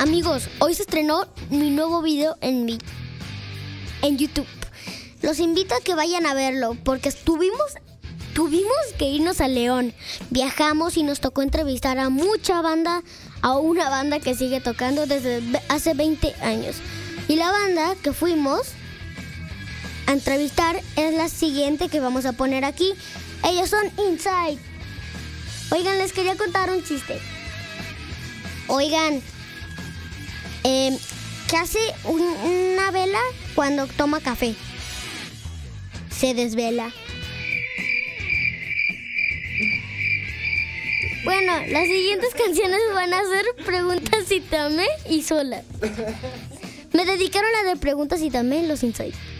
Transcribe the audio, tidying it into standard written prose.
Amigos, hoy se estrenó mi nuevo video en YouTube. Los invito a que vayan a verlo porque tuvimos que irnos a León. Viajamos y nos tocó entrevistar a una banda que sigue tocando desde hace 20 años. Y la banda que fuimos a entrevistar es la siguiente que vamos a poner aquí. Ellos son Inside. Oigan, les quería contar un chiste. Oigan, ¿qué hace una vela cuando toma café? Se desvela. Bueno, las siguientes canciones van a ser Preguntas y Tamé y Sola. Me dedicaron a la de Preguntas y Tamé los Inside.